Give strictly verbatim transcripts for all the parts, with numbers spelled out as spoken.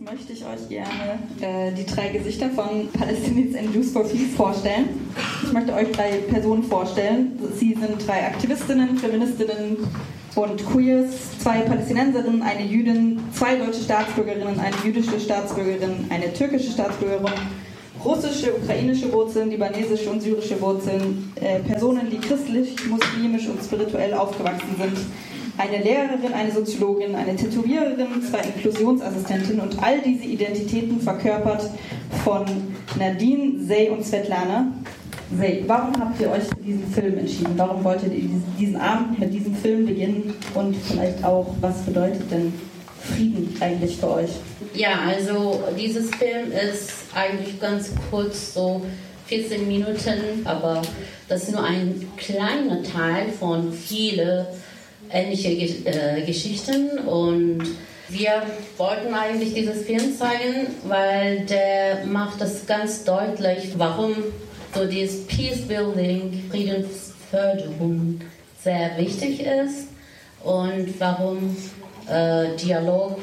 möchte ich euch gerne äh, die drei Gesichter von Palestinians and Jews for Peace vorstellen. Ich möchte euch drei Personen vorstellen. Sie sind drei Aktivistinnen, Feministinnen und Queers, zwei Palästinenserinnen, eine Jüdin, zwei deutsche Staatsbürgerinnen, eine jüdische Staatsbürgerin, eine türkische Staatsbürgerin, russische, ukrainische Wurzeln, libanesische und syrische Wurzeln, äh, Personen, die christlich, muslimisch und spirituell aufgewachsen sind, eine Lehrerin, eine Soziologin, eine Tätowiererin, zwei Inklusionsassistentinnen und all diese Identitäten verkörpert von Nadine, Zey und Svetlana. Zey, warum habt ihr euch für diesen Film entschieden? Warum wolltet ihr diesen Abend mit diesem Film beginnen? Und vielleicht auch, was bedeutet denn Frieden eigentlich für euch? Ja, also dieses Film ist eigentlich ganz kurz, so vierzehn Minuten, aber das ist nur ein kleiner Teil von vielen ähnliche äh, Geschichten, und wir wollten eigentlich dieses Film zeigen, weil der macht das ganz deutlich, warum so dieses Peace Building, Friedensförderung sehr wichtig ist und warum äh, Dialog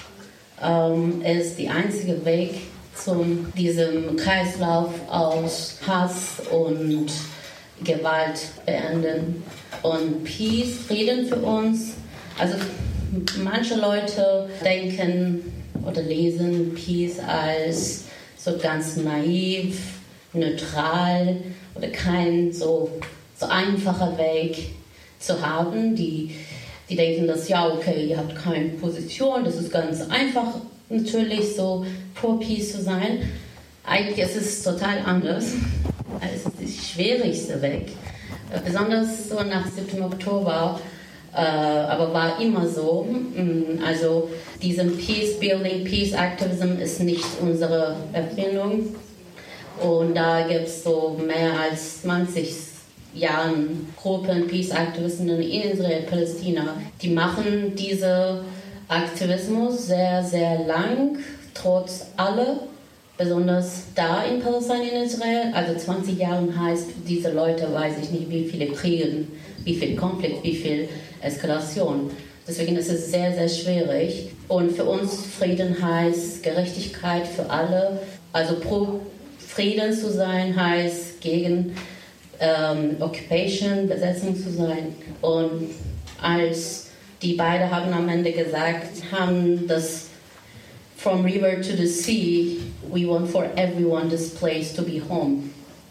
ähm, ist der einzige Weg zu diesem Kreislauf aus Hass und Gewalt beenden. Und Peace, Frieden für uns, also manche Leute denken oder lesen Peace als so ganz naiv, neutral oder kein so, so einfacher Weg zu haben. Die, die denken, dass ja, okay, ihr habt keine Position, das ist ganz einfach natürlich so pro Peace zu sein. Eigentlich ist es total anders. Es ist der schwierigste Weg. Besonders so nach siebten Oktober, äh, aber war immer so. Also diesen Peace Building, Peace Activism ist nicht unsere Erfindung. Und da gibt es so mehr als zwanzig Jahren Gruppen, Peace Aktivisten in Israel, Palästina. Die machen diesen Aktivismus sehr, sehr lang, trotz aller. Besonders da in Palästina, in Israel, also zwanzig Jahre heißt, diese Leute, weiß ich nicht, wie viele Kriege, wie viel Konflikt, wie viel Eskalation. Deswegen ist es sehr, sehr schwierig. Und für uns Frieden heißt Gerechtigkeit für alle. Also pro Frieden zu sein heißt gegen ähm, Occupation, Besetzung zu sein. Und als die beiden haben am Ende gesagt, haben das From river to the sea, we want for everyone this place to be home.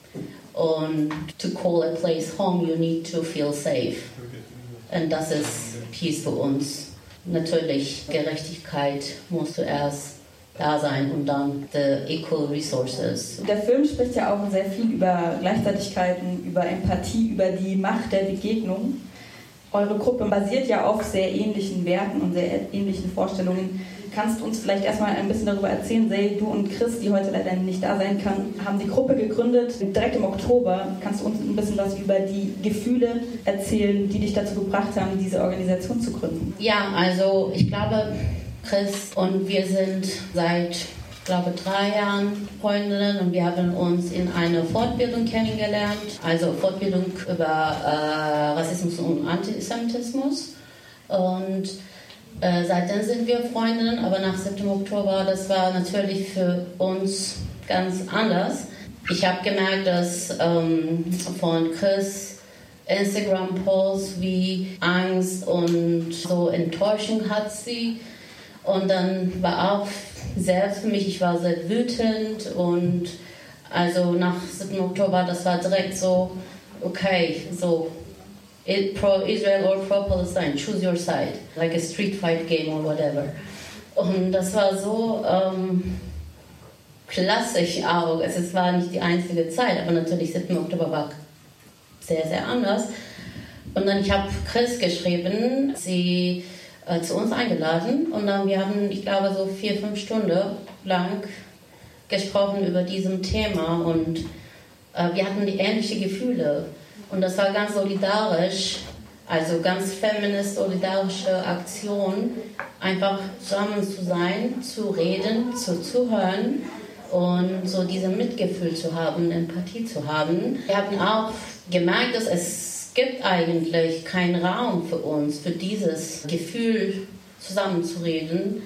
And to call a place home, you need to feel safe. Und das ist Peace für uns. Natürlich, Gerechtigkeit muss zuerst da sein und dann the equal resources. Der Film spricht ja auch sehr viel über Gleichzeitigkeiten, über Empathie, über die Macht der Begegnung. Eure Gruppe basiert ja auf sehr ähnlichen Werten und sehr ähnlichen Vorstellungen. Kannst du uns vielleicht erstmal ein bisschen darüber erzählen? Zey, du und Chris, die heute leider nicht da sein kann, haben die Gruppe gegründet, direkt im Oktober. Kannst du uns ein bisschen was über die Gefühle erzählen, die dich dazu gebracht haben, diese Organisation zu gründen? Ja, also ich glaube, Chris und wir sind seit, ich glaube, drei Jahren Freundinnen, und wir haben uns in einer Fortbildung kennengelernt, also Fortbildung über äh, Rassismus und Antisemitismus. Und Äh, seitdem sind wir Freundinnen, aber nach siebten Oktober, das war natürlich für uns ganz anders. Ich habe gemerkt, dass ähm, von Chris Instagram-Posts wie Angst und so Enttäuschung hat sie. Und dann war auch selbst für mich, ich war sehr wütend, und also nach siebten Oktober, das war direkt so, okay, so pro-Israel or pro-Palestine, choose your side, like a street fight game or whatever. Und das war so ähm, klassisch auch. Es war nicht die einzige Zeit, aber natürlich siebten Oktober war sehr, sehr anders. Und dann ich habe Chris geschrieben, sie äh, zu uns eingeladen, und dann wir haben, ich glaube, so vier, fünf Stunden lang gesprochen über diesem Thema, und äh, wir hatten die ähnlichen Gefühle. Und das war ganz solidarisch, also ganz feminist solidarische Aktion, einfach zusammen zu sein, zu reden, zu zuhören und so dieses Mitgefühl zu haben, Empathie zu haben. Wir haben auch gemerkt, dass es gibt eigentlich keinen Raum für uns, für dieses Gefühl zusammenzureden.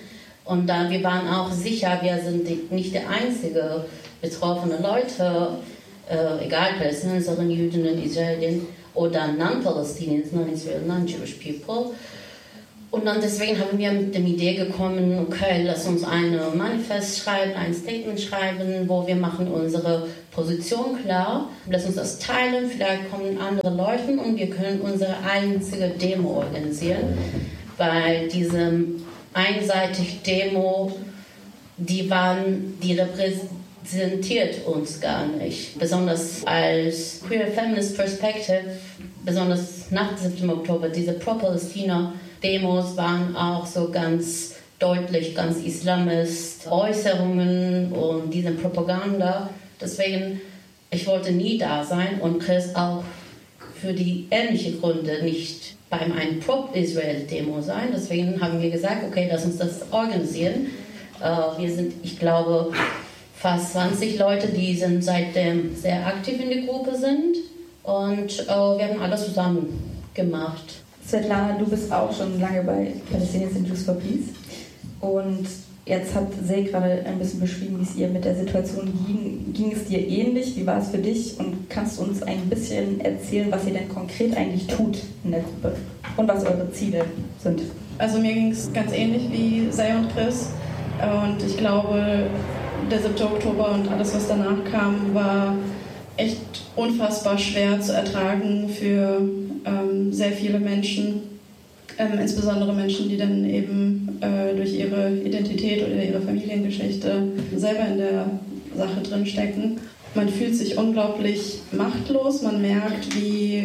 Und dann, wir waren auch sicher, wir sind die, nicht die einzige betroffene Leute, äh, egal Palästinenserinnen, Jüdinnen, Israelien oder Non-Palestinians, Non-Israel, Non-Jewish people. Und dann deswegen haben wir mit der Idee gekommen, okay, lass uns ein Manifest schreiben, ein Statement schreiben, wo wir machen unsere Position klar, lass uns das teilen, vielleicht kommen andere Leute und wir können unsere einzige Demo organisieren. Bei diesem einseitig Demo, die waren, die repräsentiert uns gar nicht. Besonders als Queer Feminist Perspective, besonders nach dem siebten Oktober, diese Pro-Palästina Demos waren auch so ganz deutlich, ganz islamist Äußerungen und diese Propaganda. Deswegen, ich wollte nie da sein und Chris auch für die ähnlichen Gründe nicht bei einem Pro-Israel-Demo sein. Deswegen haben wir gesagt, okay, lass uns das organisieren. Uh, wir sind, ich glaube, fast zwanzig Leute, die sind seitdem sehr aktiv in der Gruppe sind und uh, wir haben alles zusammen gemacht. Svetlana, du bist auch schon lange bei Palestinians and Jews for Peace und jetzt hat Zey gerade ein bisschen beschrieben, wie es ihr mit der Situation ging. Ging es dir ähnlich? Wie war es für dich? Und kannst du uns ein bisschen erzählen, was ihr denn konkret eigentlich tut in der Gruppe und was eure Ziele sind? Also mir ging es ganz ähnlich wie Zey und Chris und ich glaube, der siebte Oktober und alles, was danach kam, war echt unfassbar schwer zu ertragen für ähm, sehr viele Menschen, ähm, insbesondere Menschen, die dann eben äh, durch ihre Identität oder ihre Familiengeschichte selber in der Sache drinstecken. Man fühlt sich unglaublich machtlos, man merkt, wie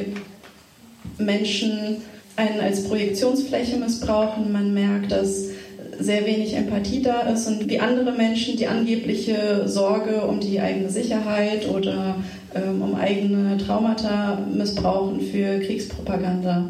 Menschen einen als Projektionsfläche missbrauchen, man merkt, dass sehr wenig Empathie da ist und wie andere Menschen die angebliche Sorge um die eigene Sicherheit oder ähm, um eigene Traumata missbrauchen für Kriegspropaganda.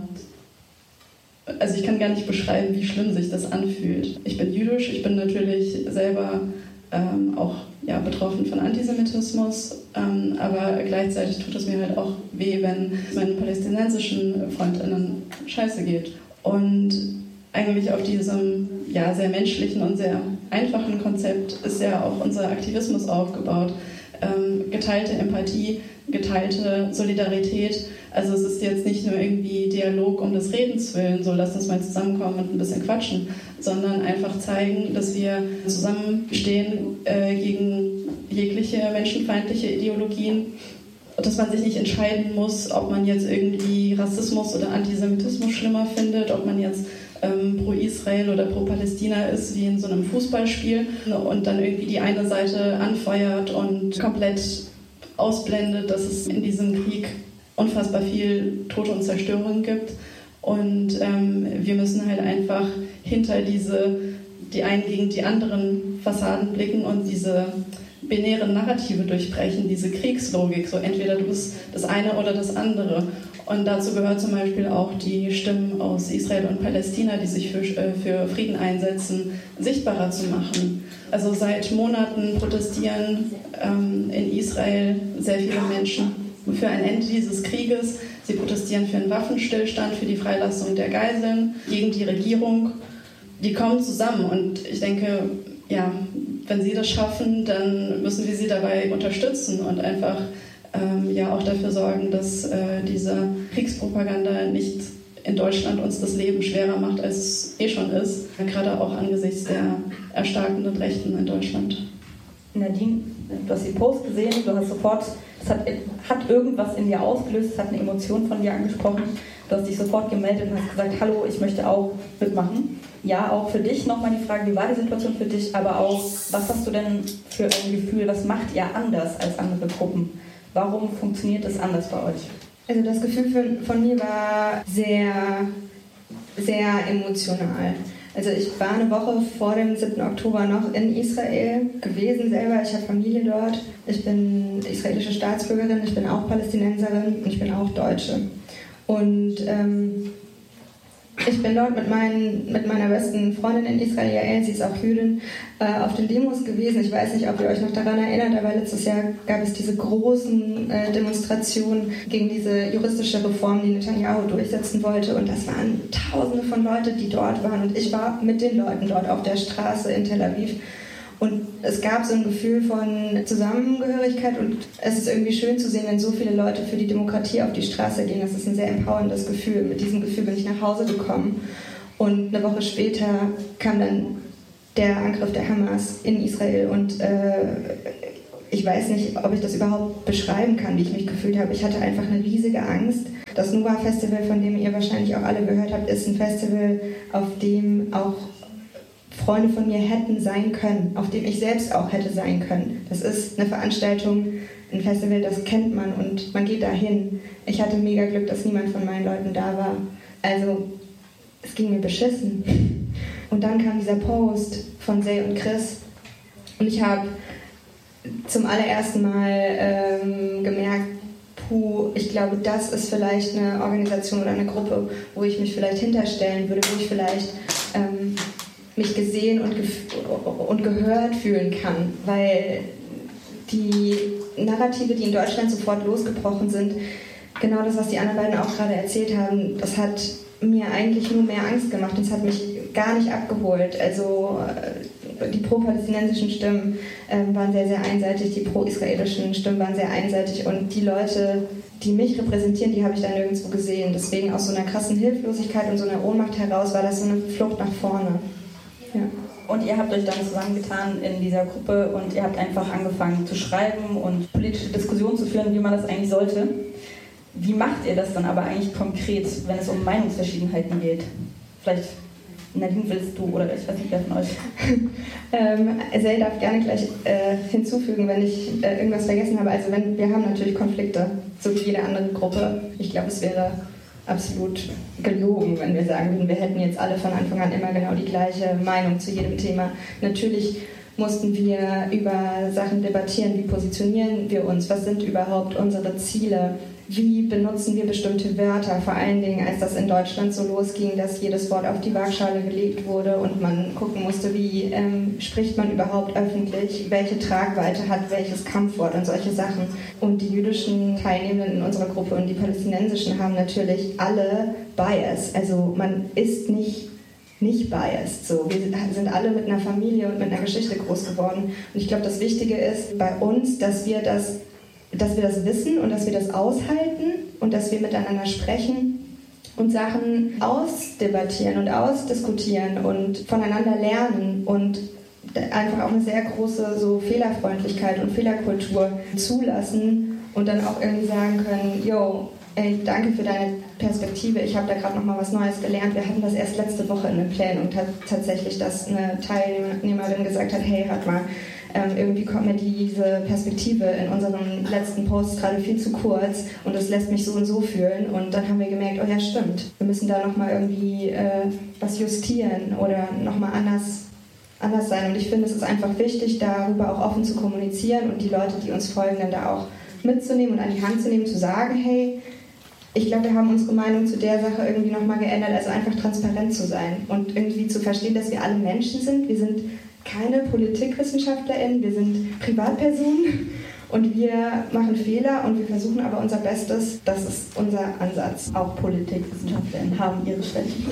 Also ich kann gar nicht beschreiben, wie schlimm sich das anfühlt. Ich bin jüdisch, ich bin natürlich selber ähm, auch ja, betroffen von Antisemitismus, ähm, aber gleichzeitig tut es mir halt auch weh, wenn es meinen palästinensischen FreundInnen scheiße geht. Und eigentlich auf diesem ja, sehr menschlichen und sehr einfachen Konzept ist ja auch unser Aktivismus aufgebaut. Ähm, geteilte Empathie, geteilte Solidarität. Also es ist jetzt nicht nur irgendwie Dialog um des Redens willen, so lasst uns mal zusammenkommen und ein bisschen quatschen, sondern einfach zeigen, dass wir zusammenstehen äh, gegen jegliche menschenfeindliche Ideologien. Dass man sich nicht entscheiden muss, ob man jetzt irgendwie Rassismus oder Antisemitismus schlimmer findet, ob man jetzt ähm, pro Israel oder pro Palästina ist, wie in so einem Fußballspiel und dann irgendwie die eine Seite anfeuert und komplett ausblendet, dass es in diesem Krieg unfassbar viel Tote und Zerstörung gibt. Und ähm, wir müssen halt einfach hinter diese, die einen gegen die anderen Fassaden blicken und diese binären Narrative durchbrechen, diese Kriegslogik, so entweder du bist das eine oder das andere. Und dazu gehört zum Beispiel auch die Stimmen aus Israel und Palästina, die sich für, für Frieden einsetzen, sichtbarer zu machen. Also seit Monaten protestieren ähm, in Israel sehr viele Menschen für ein Ende dieses Krieges. Sie protestieren für einen Waffenstillstand, für die Freilassung der Geiseln, gegen die Regierung. Die kommen zusammen und ich denke, ja, wenn sie das schaffen, dann müssen wir sie dabei unterstützen und einfach ähm, ja auch dafür sorgen, dass äh, diese Kriegspropaganda nicht in Deutschland uns das Leben schwerer macht, als es eh schon ist, gerade auch angesichts der erstarkenden Rechten in Deutschland. Nadine, du hast den Post gesehen, du hast sofort, es hat, hat irgendwas in dir ausgelöst, es hat eine Emotion von dir angesprochen, du hast dich sofort gemeldet und hast gesagt, hallo, ich möchte auch mitmachen. Ja, auch für dich nochmal die Frage, wie war die Situation für dich, aber auch, was hast du denn für ein Gefühl, was macht ihr anders als andere Gruppen? Warum funktioniert es anders bei euch? Also das Gefühl von, von mir war sehr, sehr emotional. Also ich war eine Woche vor dem siebten Oktober noch in Israel gewesen selber. Ich habe Familie dort. Ich bin israelische Staatsbürgerin, ich bin auch Palästinenserin und ich bin auch Deutsche. Und ähm, Ich bin dort mit, meinen, mit meiner besten Freundin in Israel, sie ist auch Jüdin, äh, auf den Demos gewesen. Ich weiß nicht, ob ihr euch noch daran erinnert, aber letztes Jahr gab es diese großen äh, Demonstrationen gegen diese juristische Reform, die Netanyahu durchsetzen wollte. Und das waren Tausende von Leuten, die dort waren. Und ich war mit den Leuten dort auf der Straße in Tel Aviv. Und es gab so ein Gefühl von Zusammengehörigkeit und es ist irgendwie schön zu sehen, wenn so viele Leute für die Demokratie auf die Straße gehen. Das ist ein sehr empowerndes Gefühl. Mit diesem Gefühl bin ich nach Hause gekommen und eine Woche später kam dann der Angriff der Hamas in Israel und äh, ich weiß nicht, ob ich das überhaupt beschreiben kann, wie ich mich gefühlt habe. Ich hatte einfach eine riesige Angst. Das Nuba Festival, von dem ihr wahrscheinlich auch alle gehört habt, ist ein Festival, auf dem auch Freunde von mir hätten sein können, auf dem ich selbst auch hätte sein können. Das ist eine Veranstaltung, ein Festival, das kennt man und man geht dahin. Ich hatte mega Glück, dass niemand von meinen Leuten da war. Also, es ging mir beschissen. Und dann kam dieser Post von Zay und Chris und ich habe zum allerersten Mal ähm, gemerkt, puh, ich glaube, das ist vielleicht eine Organisation oder eine Gruppe, wo ich mich vielleicht hinterstellen würde, wo ich vielleicht ähm, mich gesehen und, gef- und gehört fühlen kann, weil die Narrative, die in Deutschland sofort losgebrochen sind, genau das, was die anderen beiden auch gerade erzählt haben, das hat mir eigentlich nur mehr Angst gemacht und es hat mich gar nicht abgeholt. Also die pro-palästinensischen Stimmen äh, waren sehr, sehr einseitig, die pro-israelischen Stimmen waren sehr einseitig und die Leute, die mich repräsentieren, die habe ich da nirgendwo gesehen. Deswegen aus so einer krassen Hilflosigkeit und so einer Ohnmacht heraus war das so eine Flucht nach vorne. Ja. Und ihr habt euch dann zusammengetan in dieser Gruppe und ihr habt einfach angefangen zu schreiben und politische Diskussionen zu führen, wie man das eigentlich sollte. Wie macht ihr das dann aber eigentlich konkret, wenn es um Meinungsverschiedenheiten geht? Vielleicht, Nadine, willst du oder ich weiß nicht, wer von euch? ähm, Zay darf gerne gleich äh, hinzufügen, wenn ich äh, irgendwas vergessen habe. Also wenn, wir haben natürlich Konflikte, so wie jede andere Gruppe. Ich glaube, es wäre absolut gelogen, wenn wir sagen würden, wir hätten jetzt alle von Anfang an immer genau die gleiche Meinung zu jedem Thema. Natürlich mussten wir über Sachen debattieren, wie positionieren wir uns, was sind überhaupt unsere Ziele, wie benutzen wir bestimmte Wörter, vor allen Dingen als das in Deutschland so losging, dass jedes Wort auf die Waagschale gelegt wurde und man gucken musste, wie ähm, spricht man überhaupt öffentlich, welche Tragweite hat welches Kampfwort und solche Sachen. Und die jüdischen Teilnehmenden in unserer Gruppe und die palästinensischen haben natürlich alle Bias, also man ist nicht nicht biased. So. Wir sind alle mit einer Familie und mit einer Geschichte groß geworden und ich glaube, das Wichtige ist bei uns, dass wir das dass wir das wissen und dass wir das aushalten und dass wir miteinander sprechen und Sachen ausdebattieren und ausdiskutieren und voneinander lernen und einfach auch eine sehr große so Fehlerfreundlichkeit und Fehlerkultur zulassen und dann auch irgendwie sagen können, yo, ey, danke für deine Perspektive, ich habe da gerade noch mal was Neues gelernt. Wir hatten das erst letzte Woche in den Plänen und hat tatsächlich, dass eine Teilnehmerin gesagt hat, hey, hört mal, irgendwie kommt mir diese Perspektive in unserem letzten Post gerade viel zu kurz und das lässt mich so und so fühlen. Und dann haben wir gemerkt, oh ja, stimmt, wir müssen da nochmal irgendwie äh, was justieren oder nochmal anders, anders sein. Und ich finde, es ist einfach wichtig, darüber auch offen zu kommunizieren und die Leute, die uns folgen, dann da auch mitzunehmen und an die Hand zu nehmen, zu sagen, hey, ich glaube, wir haben unsere Meinung zu der Sache irgendwie nochmal geändert, also einfach transparent zu sein und irgendwie zu verstehen, dass wir alle Menschen sind. Wir sind keine PolitikwissenschaftlerInnen, wir sind Privatpersonen und wir machen Fehler und wir versuchen aber unser Bestes. Das ist unser Ansatz. Auch PolitikwissenschaftlerInnen haben ihre Schwächen.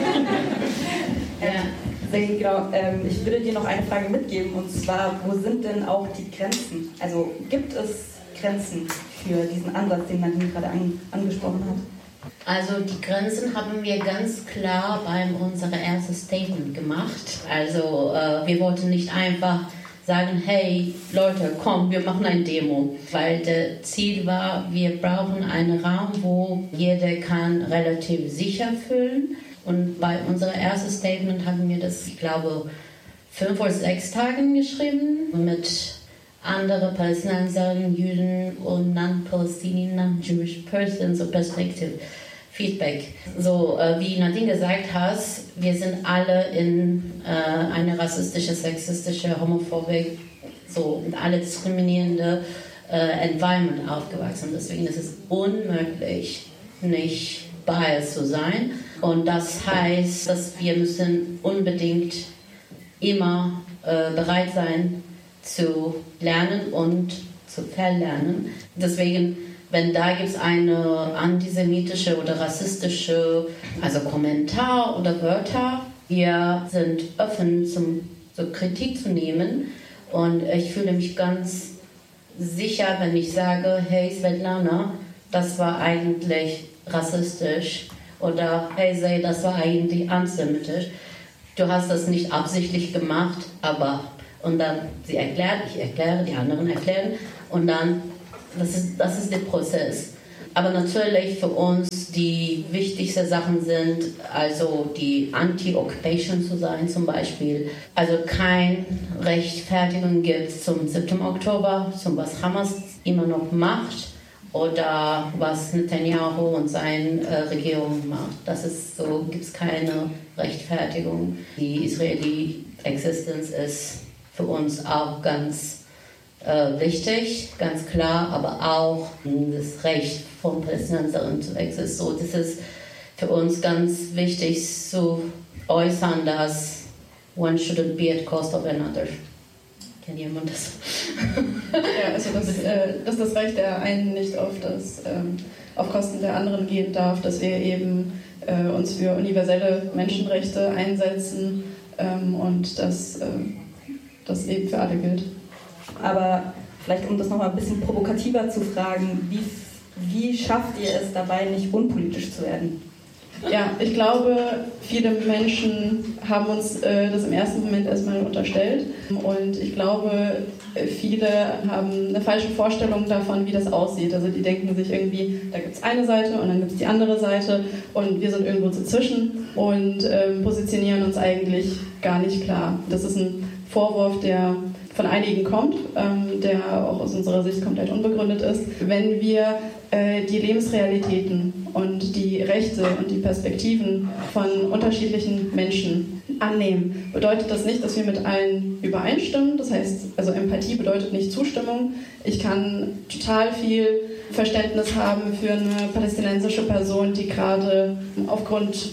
ja. Zay, genau, ähm, ich würde dir noch eine Frage mitgeben und zwar, wo sind denn auch die Grenzen? Also gibt es Grenzen für diesen Ansatz, den Nadine gerade an, angesprochen hat? Also die Grenzen haben wir ganz klar bei unserem ersten Statement gemacht. Also äh, wir wollten nicht einfach sagen, hey Leute, komm, wir machen eine Demo. Weil das Ziel war, wir brauchen einen Raum, wo jeder kann relativ sicher fühlen. Und bei unserem ersten Statement haben wir das, ich glaube, fünf oder sechs Tagen geschrieben mit andere Palästinenserinnen, Juden und Non-Palestinian, Non-Jewish Persons, so Perspektive, Feedback. So äh, wie Nadine gesagt hat, wir sind alle in äh, eine rassistische, sexistische, homophobe, so alle diskriminierende äh, Environment aufgewachsen. Deswegen ist es unmöglich, nicht biased zu sein. Und das heißt, dass wir müssen unbedingt immer äh, bereit sein zu lernen und zu verlernen. Deswegen, wenn da gibt es eine antisemitische oder rassistische, also Kommentar oder Wörter, wir sind offen zum so Kritik zu nehmen. Und ich fühle mich ganz sicher, wenn ich sage, hey Svetlana, das war eigentlich rassistisch oder hey Say, das war eigentlich antisemitisch. Du hast das nicht absichtlich gemacht, aber und dann sie erklärt, ich erkläre, die anderen erklären und dann, das ist, das ist der Prozess. Aber natürlich für uns die wichtigsten Sachen sind, also die Anti-Occupation zu sein zum Beispiel. Also keine Rechtfertigung gibt es zum siebten Oktober, zum was Hamas immer noch macht oder was Netanyahu und seine äh, Regierung macht. Das ist so, gibt es keine Rechtfertigung. Die Israeli Existenz ist für uns auch ganz Äh, wichtig, ganz klar, aber auch das Recht von Palästinensern zu existieren. So, das ist für uns ganz wichtig zu äußern, dass one shouldn't be at cost of another. Kennt jemand das? Ja, also dass, äh, dass das Recht der einen nicht auf, das, ähm, auf Kosten der anderen gehen darf, dass wir eben äh, uns für universelle Menschenrechte einsetzen ähm, und dass äh, das eben für alle gilt. Aber vielleicht, um das nochmal ein bisschen provokativer zu fragen, wie, wie schafft ihr es dabei, nicht unpolitisch zu werden? Ja, ich glaube, viele Menschen haben uns äh, das im ersten Moment erstmal unterstellt und ich glaube, viele haben eine falsche Vorstellung davon, wie das aussieht. Also die denken sich irgendwie, da gibt es eine Seite und dann gibt es die andere Seite und wir sind irgendwo dazwischen und ähm, positionieren uns eigentlich gar nicht klar. Das ist ein Vorwurf, der von einigen kommt, ähm, der auch aus unserer Sicht komplett unbegründet ist. Wenn wir äh, die Lebensrealitäten und die Rechte und die Perspektiven von unterschiedlichen Menschen annehmen, bedeutet das nicht, dass wir mit allen übereinstimmen. Das heißt, also Empathie bedeutet nicht Zustimmung. Ich kann total viel Verständnis haben für eine palästinensische Person, die gerade aufgrund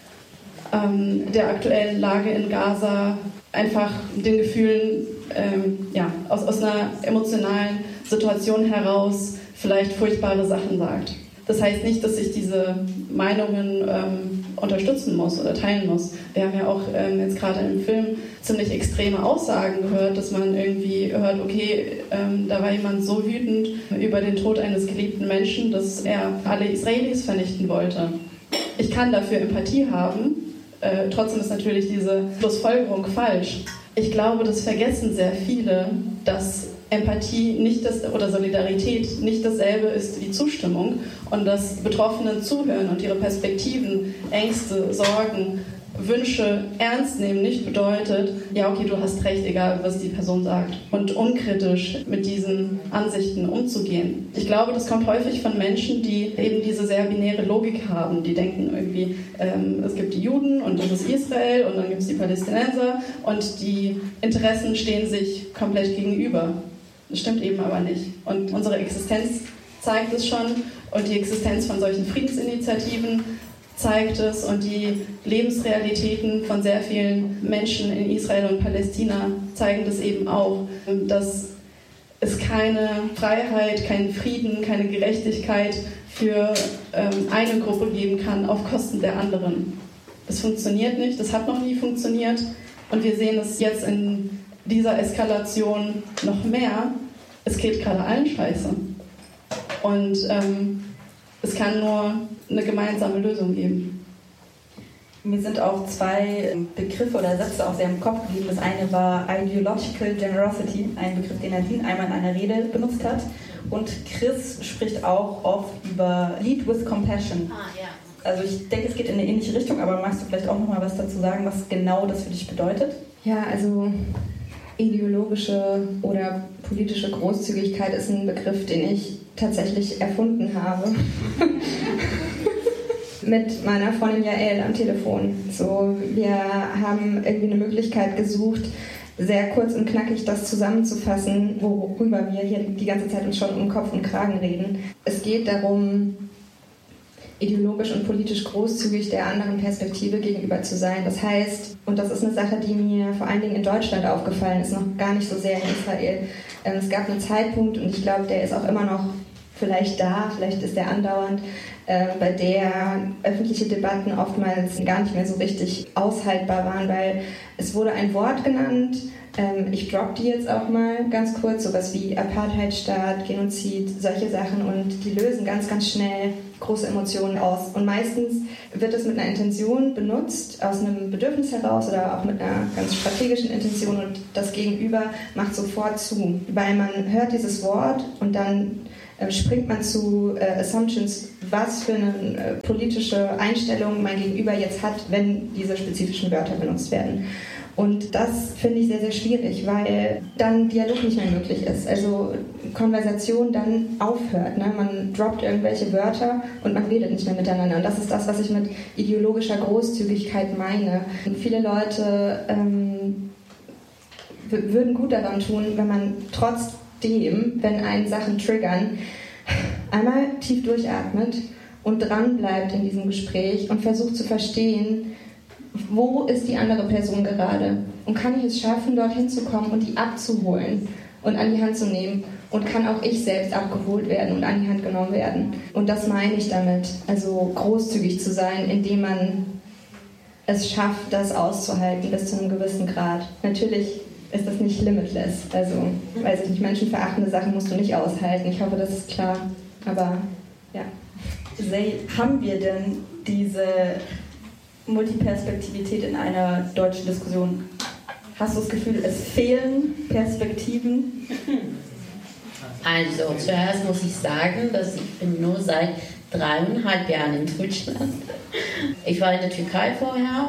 ähm, der aktuellen Lage in Gaza einfach den Gefühlen ähm, ja, aus, aus einer emotionalen Situation heraus vielleicht furchtbare Sachen sagt. Das heißt nicht, dass ich diese Meinungen ähm, unterstützen muss oder teilen muss. Wir haben ja auch ähm, jetzt gerade im Film ziemlich extreme Aussagen gehört, dass man irgendwie hört, okay, ähm, da war jemand so wütend über den Tod eines geliebten Menschen, dass er alle Israelis vernichten wollte. Ich kann dafür Empathie haben, äh, trotzdem ist natürlich diese Schlussfolgerung falsch. Ich glaube, das vergessen sehr viele, dass Empathie nicht das, oder Solidarität nicht dasselbe ist wie Zustimmung und dass Betroffenen zuhören und ihre Perspektiven, Ängste, Sorgen, Wünsche ernst nehmen nicht bedeutet, ja okay, du hast recht, egal was die Person sagt. Und unkritisch mit diesen Ansichten umzugehen. Ich glaube, das kommt häufig von Menschen, die eben diese sehr binäre Logik haben. Die denken irgendwie, ähm, es gibt die Juden und das ist Israel und dann gibt es die Palästinenser und die Interessen stehen sich komplett gegenüber. Das stimmt eben aber nicht. Und unsere Existenz zeigt es schon und die Existenz von solchen Friedensinitiativen zeigt es und die Lebensrealitäten von sehr vielen Menschen in Israel und Palästina zeigen das eben auch, dass es keine Freiheit, keinen Frieden, keine Gerechtigkeit für ähm, eine Gruppe geben kann auf Kosten der anderen. Das funktioniert nicht, das hat noch nie funktioniert und wir sehen es jetzt in dieser Eskalation noch mehr. Es geht gerade allen scheiße. Und ähm, es kann nur eine gemeinsame Lösung geben. Mir sind auch zwei Begriffe oder Sätze auch sehr im Kopf geblieben. Das eine war Ideological Generosity, ein Begriff, den Nadine einmal in einer Rede benutzt hat. Und Chris spricht auch oft über Lead with Compassion. Ah, ja. Also ich denke, es geht in eine ähnliche Richtung, aber magst du vielleicht auch noch mal was dazu sagen, was genau das für dich bedeutet? Ja, also ideologische oder politische Großzügigkeit ist ein Begriff, den ich tatsächlich erfunden habe. Mit meiner Freundin Jael am Telefon. So, wir haben irgendwie eine Möglichkeit gesucht, sehr kurz und knackig das zusammenzufassen, worüber wir hier die ganze Zeit uns schon um Kopf und Kragen reden. Es geht darum, ideologisch und politisch großzügig der anderen Perspektive gegenüber zu sein. Das heißt, und das ist eine Sache, die mir vor allen Dingen in Deutschland aufgefallen ist, noch gar nicht so sehr in Israel. Ähm, es gab einen Zeitpunkt, und ich glaube, der ist auch immer noch vielleicht da, vielleicht ist der andauernd, äh, bei der öffentliche Debatten oftmals gar nicht mehr so richtig aushaltbar waren, weil es wurde ein Wort genannt, ähm, ich droppe die jetzt auch mal ganz kurz, sowas wie Apartheidstaat, Genozid, solche Sachen, und die lösen ganz, ganz schnell große Emotionen aus. Und meistens wird es mit einer Intention benutzt, aus einem Bedürfnis heraus oder auch mit einer ganz strategischen Intention, und das Gegenüber macht sofort zu, weil man hört dieses Wort und dann äh, springt man zu äh, Assumptions, was für eine äh, politische Einstellung mein Gegenüber jetzt hat, wenn diese spezifischen Wörter benutzt werden. Und das finde ich sehr, sehr schwierig, weil dann Dialog nicht mehr möglich ist. Also Konversation dann aufhört. Ne? Man droppt irgendwelche Wörter und man redet nicht mehr miteinander. Und das ist das, was ich mit ideologischer Großzügigkeit meine. Und viele Leute ähm, w- würden gut daran tun, wenn man trotzdem, wenn einen Sachen triggern, einmal tief durchatmet und dran bleibt in diesem Gespräch und versucht zu verstehen, wo ist die andere Person gerade? Und kann ich es schaffen, dorthin zu kommen und die abzuholen und an die Hand zu nehmen? Und kann auch ich selbst abgeholt werden und an die Hand genommen werden? Und das meine ich damit. Also großzügig zu sein, indem man es schafft, das auszuhalten bis zu einem gewissen Grad. Natürlich ist das nicht limitless. Also, weiß ich nicht, menschenverachtende Sachen musst du nicht aushalten. Ich hoffe, das ist klar. Aber, ja. Sei, haben wir denn diese Multiperspektivität in einer deutschen Diskussion? Hast du das Gefühl, es fehlen Perspektiven? Also, zuerst muss ich sagen, dass ich bin nur seit dreieinhalb Jahren in Deutschland. Ich war in der Türkei vorher.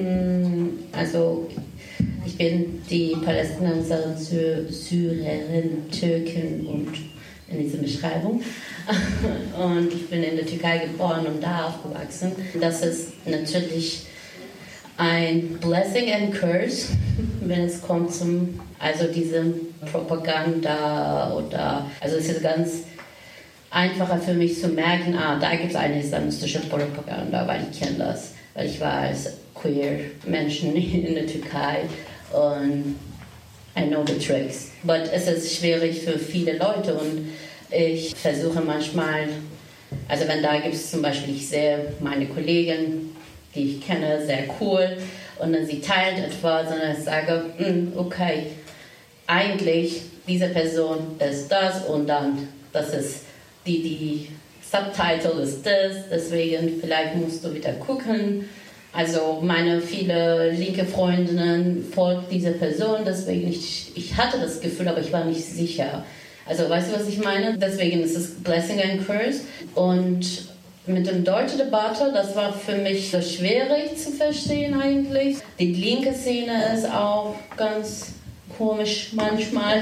Also, ich bin die Palästinenserin, Syrerin, Türkin und in dieser Beschreibung. Und ich bin in der Türkei geboren und da aufgewachsen. Das ist natürlich ein Blessing and Curse, wenn es kommt zum, also diese Propaganda oder, also es ist ganz einfacher für mich zu merken, ah, da gibt es eine islamistische Propaganda, weil ich kenne das, weil ich war als queer Menschen in der Türkei und I know the tricks. But es ist schwierig für viele Leute und ich versuche manchmal, also wenn da gibt es zum Beispiel, ich sehe meine Kollegin, die ich kenne, sehr cool, und dann sie teilt etwas und ich sage, okay, eigentlich diese Person ist das und dann, das ist die, die Subtitle ist das, deswegen vielleicht musst du wieder gucken. Also meine viele linke Freundinnen folgt dieser Person, deswegen ich, ich hatte das Gefühl, aber ich war nicht sicher. Also weißt du, was ich meine? Deswegen ist es Blessing and Curse. Und mit der deutschen Debatte, das war für mich so schwierig zu verstehen eigentlich. Die linke Szene ist auch ganz komisch manchmal.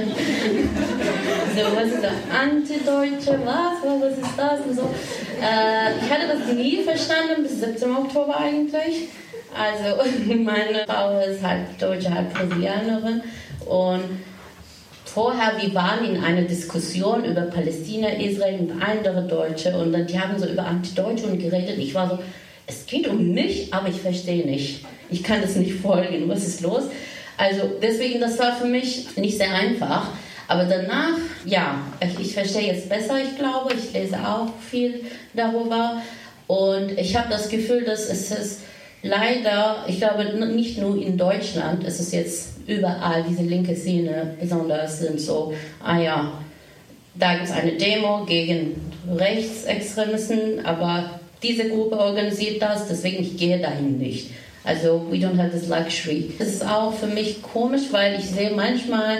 So, was ist das? Antideutsche, was? Was ist das? Und so. Äh, ich hatte das nie verstanden bis siebzehnten Oktober eigentlich. Also meine Frau ist halb Deutsche, halb Brasilianerin. Und vorher, wir waren in einer Diskussion über Palästina, Israel und andere Deutsche und dann die haben so über Antideutsche und geredet. Ich war so, es geht um mich, aber ich verstehe nicht. Ich kann das nicht folgen. Was ist los? Also deswegen, das war für mich nicht sehr einfach. Aber danach, ja, ich, ich verstehe jetzt besser, ich glaube. Ich lese auch viel darüber. Und ich habe das Gefühl, dass es ist leider, ich glaube nicht nur in Deutschland, es ist jetzt überall diese linke Szene besonders sind so, ah ja, da gibt es eine Demo gegen Rechtsextremisten, aber diese Gruppe organisiert das, deswegen ich gehe dahin nicht. Also we don't have this luxury. Das ist auch für mich komisch, weil ich sehe manchmal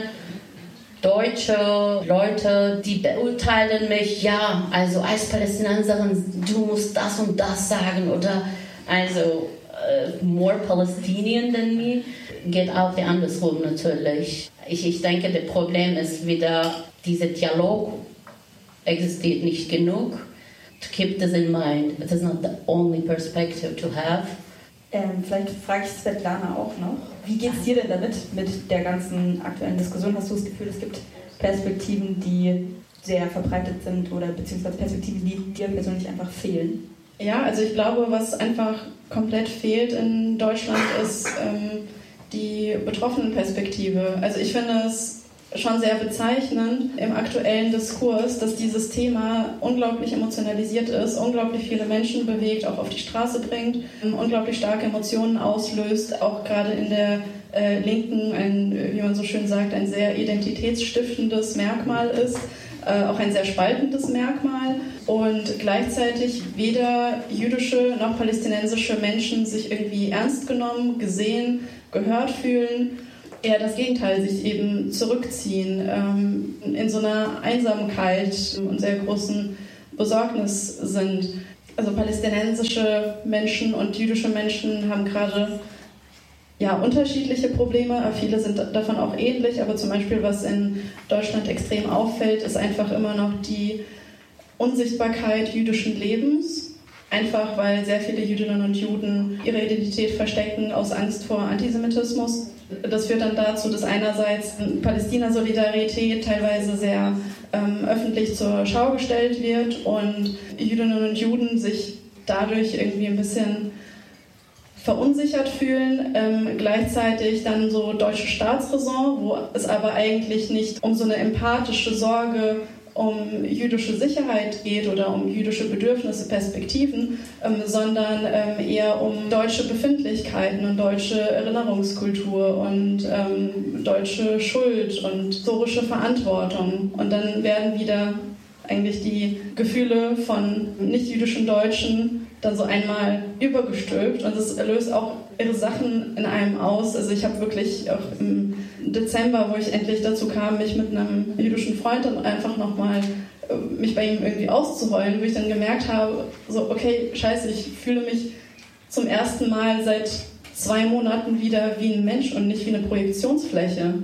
deutsche Leute, die beurteilen mich, ja, also als Palästinenserin, du musst das und das sagen oder also uh, more Palestinian than me. Geht auch die andersrum natürlich. Ich, ich denke, das Problem ist wieder, dieser Dialog existiert nicht genug. To keep this in mind, it is not the only perspective to have. Ähm, vielleicht frage ich Svetlana auch noch. Wie geht es dir denn damit, mit der ganzen aktuellen Diskussion? Hast du das Gefühl, es gibt Perspektiven, die sehr verbreitet sind oder beziehungsweise Perspektiven, die dir persönlich einfach fehlen? Ja, also ich glaube, was einfach komplett fehlt in Deutschland ist ähm, die Betroffenenperspektive. Also ich finde es schon sehr bezeichnend im aktuellen Diskurs, dass dieses Thema unglaublich emotionalisiert ist, unglaublich viele Menschen bewegt, auch auf die Straße bringt, unglaublich starke Emotionen auslöst, auch gerade in der äh, Linken ein, wie man so schön sagt, ein sehr identitätsstiftendes Merkmal ist, äh, auch ein sehr spaltendes Merkmal und gleichzeitig weder jüdische noch palästinensische Menschen sich irgendwie ernst genommen, gesehen, gehört fühlen. Eher das Gegenteil, sich eben zurückziehen, ähm, in so einer Einsamkeit und sehr großen Besorgnis sind. Also palästinensische Menschen und jüdische Menschen haben gerade ja, unterschiedliche Probleme, viele sind davon auch ähnlich, aber zum Beispiel, was in Deutschland extrem auffällt, ist einfach immer noch die Unsichtbarkeit jüdischen Lebens. Einfach weil sehr viele Jüdinnen und Juden ihre Identität verstecken aus Angst vor Antisemitismus. Das führt dann dazu, dass einerseits Palästina-Solidarität teilweise sehr ähm, öffentlich zur Schau gestellt wird und Jüdinnen und Juden sich dadurch irgendwie ein bisschen verunsichert fühlen. Ähm, gleichzeitig dann so deutsche Staatsräson, wo es aber eigentlich nicht um so eine empathische Sorge um jüdische Sicherheit geht oder um jüdische Bedürfnisse, Perspektiven, ähm, sondern ähm, eher um deutsche Befindlichkeiten und deutsche Erinnerungskultur und ähm, deutsche Schuld und historische Verantwortung. Und dann werden wieder eigentlich die Gefühle von nicht-jüdischen Deutschen dann so einmal übergestülpt und es löst auch ihre Sachen in einem aus. Also ich habe wirklich auch im Dezember, wo ich endlich dazu kam, mich mit einem jüdischen Freund dann einfach nochmal mich bei ihm irgendwie auszuheulen, wo ich dann gemerkt habe, so okay, scheiße, ich fühle mich zum ersten Mal seit zwei Monaten wieder wie ein Mensch und nicht wie eine Projektionsfläche.